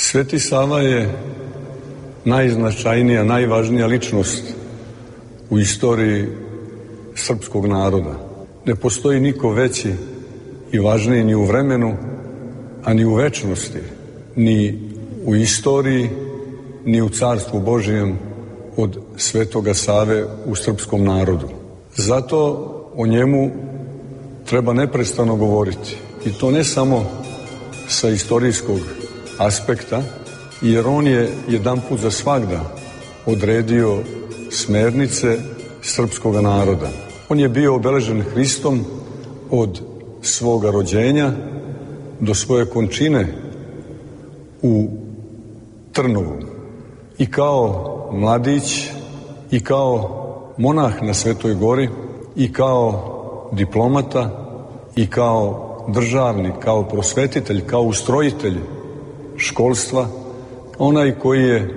Sveti Sava je najznačajnija, najvažnija ličnost u istoriji srpskog naroda. Ne postoji niko veći i važniji ni u vremenu, a ni u večnosti, ni u istoriji, ni u Carstvu Božijem od Svetoga Save u srpskom narodu. Zato o njemu treba neprestano govoriti. I to ne samo sa istorijskog aspekta, jer on je jedanput za svagda odredio smernice srpskog naroda. On je bio obeležen Hristom od svoga rođenja do svoje končine u Trnovu. I kao mladić, i kao monah na Svetoj Gori, i kao diplomata, i kao državnik, kao prosvetitelj, kao ustrojitelj školstva, onaj koji je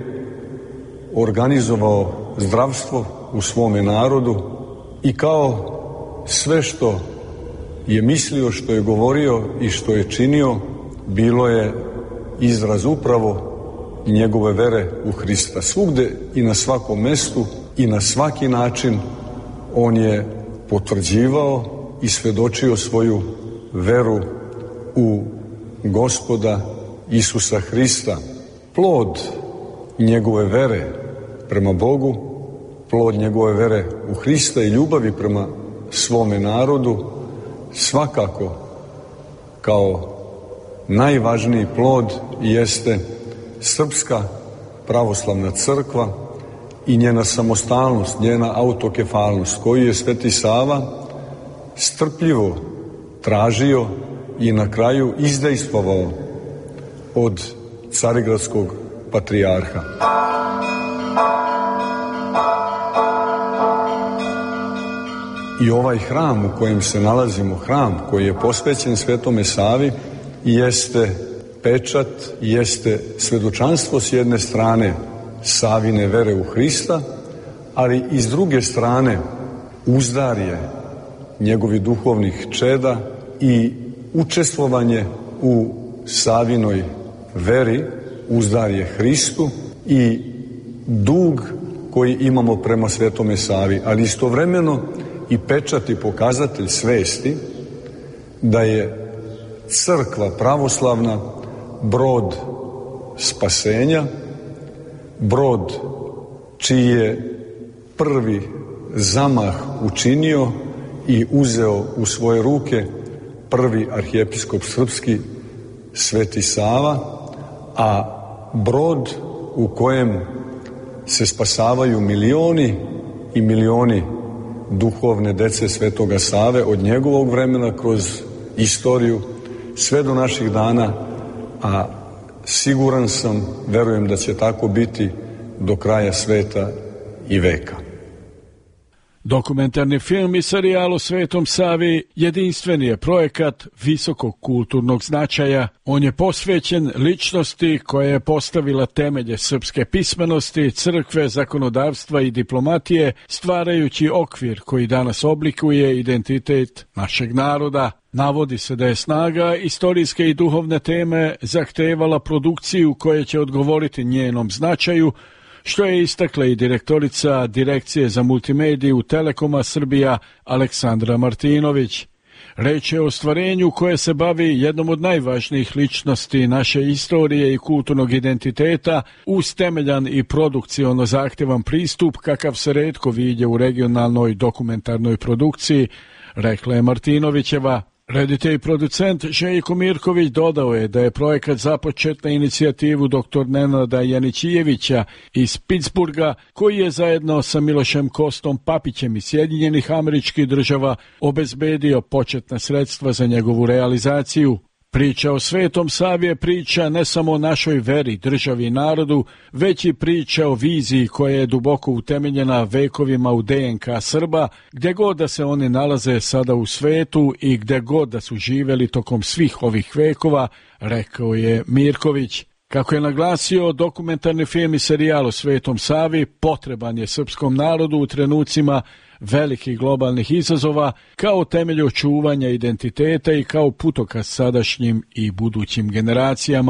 organizovao zdravstvo u svome narodu i kao sve što je mislio, što je govorio i što je činio, bilo je izraz upravo njegove vere u Hrista. Svugde i na svakom mestu i na svaki način on je potvrđivao i svedočio svoju veru u Gospoda Isusa Hrista. Plod njegove vere prema Bogu, plod njegove vere u Hrista i ljubavi prema svome narodu, svakako kao najvažniji plod jeste Srpska pravoslavna crkva i njena samostalnost, njena autokefalnost, koju je Sveti Sava strpljivo tražio i na kraju izdejstvovao od carigradskog patrijarha. I ovaj hram u kojem se nalazimo, hram koji je posvećen Svetome Savi, jeste pečat, jeste svedočanstvo s jedne strane Savine vere u Hrista, ali i s druge strane uzdarje njegovih duhovnih čeda i učestvovanje u Savinoj veri, uzdarje Hristu i dug koji imamo prema Svetome Savi, ali istovremeno i pečat i pokazatelj svesti da je crkva pravoslavna brod spasenja, brod čiji je prvi zamah učinio i uzeo u svoje ruke prvi arhijepiskop srpski Sveti Sava, a brod u kojem se spasavaju milioni i milioni duhovne dece Svetoga Save od njegovog vremena kroz istoriju sve do naših dana, a siguran sam, verujem da će tako biti do kraja sveta i veka. Dokumentarni film i serijal o Svetom Savi jedinstveni je projekat visokog kulturnog značaja. On je posvećen ličnosti koja je postavila temelje srpske pismenosti, crkve, zakonodavstva i diplomatije, stvarajući okvir koji danas oblikuje identitet našeg naroda. Navodi se da je snaga istorijske i duhovne teme zahtevala produkciju koja će odgovoriti njenom značaju, što je istakla i direktorica Direkcije za multimediju Telekoma Srbija Aleksandra Martinović. Reč je o ostvarenju koje se bavi jednom od najvažnijih ličnosti naše istorije i kulturnog identiteta uz temeljan i produkciono zahtjevan pristup kakav se retko viđe u regionalnoj dokumentarnoj produkciji, rekla je Martinovićeva. Reditelj i producent Željko Mirković dodao je da je projekat započet na inicijativu dr. Nenada Janićijevića iz Pittsburgha, koji je zajedno sa Milošem Kostom Papićem iz Sjedinjenih Američkih Država obezbedio početna sredstva za njegovu realizaciju. Priča o Svetom Savi je priča ne samo o našoj veri, državi i narodu, već i priča o viziji koja je duboko utemeljena vekovima u DNK Srba, gdje god da se oni nalaze sada u svetu i gdje god da su živjeli tokom svih ovih vekova, rekao je Mirković. Kako je naglasio, dokumentarni film i serijal o Svetom Savi potreban je srpskom narodu u trenucima velikih globalnih izazova kao temelj očuvanja identiteta i kao putokaz sadašnjim i budućim generacijama.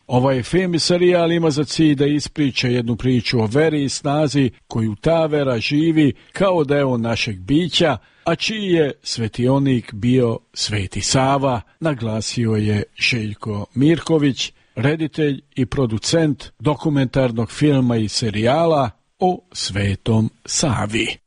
Ovaj film i serijal ima za cilj da ispriča jednu priču o veri i snazi koju ta vera živi kao deo našeg bića, a čiji je svetionik bio Sveti Sava, naglasio je Željko Mirković, reditelj i producent dokumentarnog filma i serijala o Svetom Savi.